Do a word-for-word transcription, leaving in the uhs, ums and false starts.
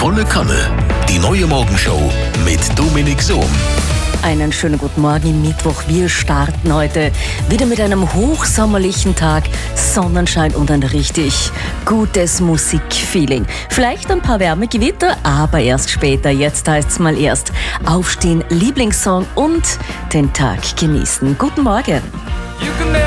Volle Kanne. Die neue Morgenshow mit Dominik Sohm. Einen schönen guten Morgen im Mittwoch. Wir starten heute wieder mit einem hochsommerlichen Tag, Sonnenschein und ein richtig gutes Musikfeeling. Vielleicht ein paar Wärmegewitter, aber erst später. Jetzt heißt es mal erst aufstehen, Lieblingssong und den Tag genießen. Guten Morgen.